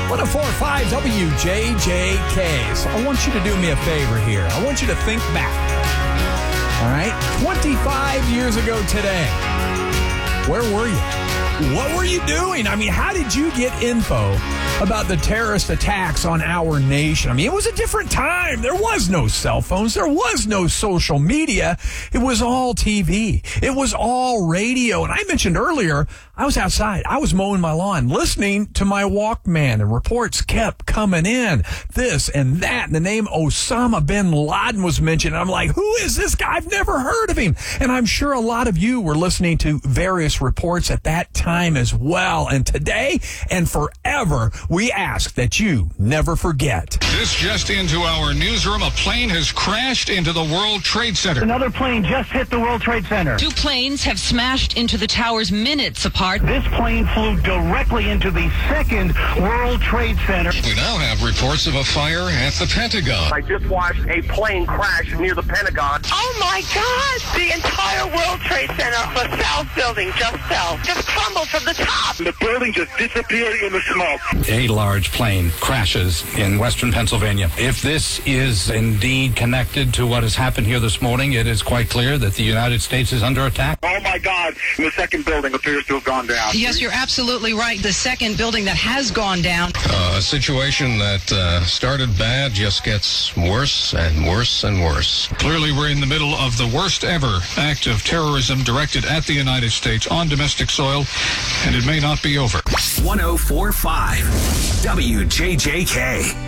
104.5 WJJK. So I want you to do me a favor here. I want you to think back. All right? 25 years ago today, where were you? What were you doing? I mean, how did you get info about the terrorist attacks on our nation? I mean, it was a different time. There was no cell phones. There was no social media. It was all TV. It was all radio. And I mentioned earlier, I was outside. I was mowing my lawn, listening to my Walkman, and reports kept coming in. This and that. And the name Osama bin Laden was mentioned. And I'm like, who is this guy? I've never heard of him. And I'm sure a lot of you were listening to various reports at that time as well. And today and forever, we ask that you never forget. This just into our newsroom. A plane has crashed into the World Trade Center. Another plane just hit the World Trade Center. 2 planes have smashed into the towers minutes apart. This plane flew directly into the second World Trade Center. We now have reports of a fire at the Pentagon. I just watched a plane crash near the Pentagon. Oh my God! The entire World Trade Center, the South Building just fell. Just crumbled from the top. The building just disappeared in the smoke. A large plane crashes in western Pennsylvania. If this is indeed connected to what has happened here this morning, it is quite clear that the United States is under attack. Oh my God! The second building appears to have gone down. Yes, you're absolutely right. The second building that has gone down. A situation that started bad just gets worse and worse and worse. Clearly, we're in the middle of the worst ever act of terrorism directed at the United States on domestic soil, and it may not be over. 104.5 WJJK.